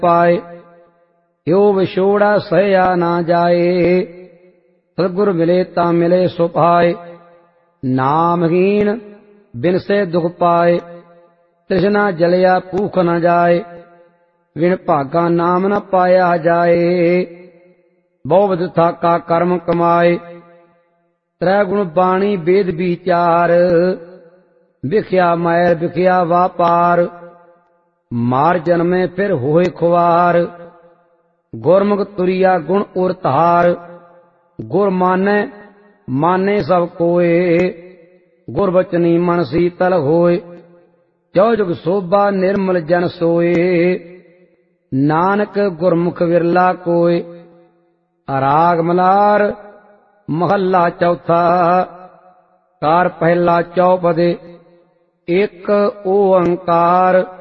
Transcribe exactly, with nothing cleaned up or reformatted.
पाए। यो विछोड़ा सहया ना जाए, सतगुर मिले ता मिले सो पाए। नामहीन बिन से दुख पाए, तृष्णा जलिया भूख न जाए। विन भागा नाम न पाया जाए, बहु थाका कर्म कमाए। त्रै गुण बाणी वेद विचार, विख्या मैल विख्या वापार। मार जन्मे फिर होए खुआर, गुरमुख तुरिया गुण उर धार। गुर माने माने सब कोय, गुर बचनी मन शीतल होए। जो जुग शोभा निर्मल जन सोए, नानक गुरमुख विरला कोय। राग मलार महला चौथा, कार पहला चौपदे। एक ओंकार